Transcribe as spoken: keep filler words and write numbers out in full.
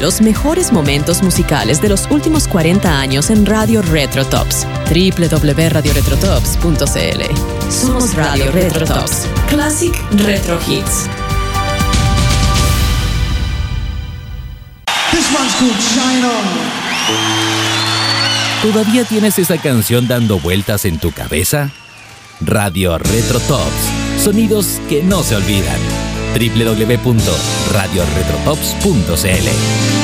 Los mejores momentos musicales de los últimos cuarenta años en Radio Retro Tops. doble u doble u doble u punto radio retro tops punto c l. Somos Radio Retro Tops. Classic Retro Hits. This one's called Shine On. ¿Todavía tienes esa canción dando vueltas en tu cabeza? Radio Retro Tops. Sonidos que no se olvidan. doble u doble u doble u punto radio retro tops punto c l.